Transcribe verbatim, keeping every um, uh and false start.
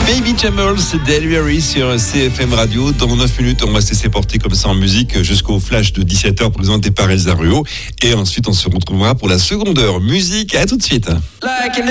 Baby Jamel, c'est Delivery sur C F M Radio. Dans neuf minutes, on va se laisser porter comme ça en musique jusqu'au flash de dix-sept heures présenté par Elsa Ruot. Et ensuite, on se retrouvera pour la seconde heure musique. À tout de suite. Like